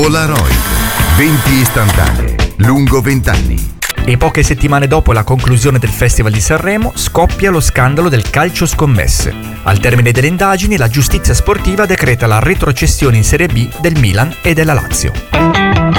Polaroid, 20 istantanee, lungo 20 anni. E poche settimane dopo la conclusione del Festival di Sanremo scoppia lo scandalo del calcio scommesse. Al termine delle indagini, la giustizia sportiva decreta la retrocessione in Serie B del Milan e della Lazio.